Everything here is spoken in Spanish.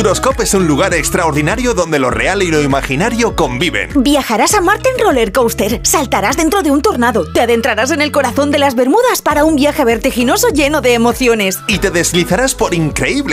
Futuroscope es un lugar extraordinario donde lo real y lo imaginario conviven. Viajarás a Marte en roller coaster, saltarás dentro de un tornado, te adentrarás en el corazón de las Bermudas para un viaje vertiginoso lleno de emociones. Y te deslizarás por increíbles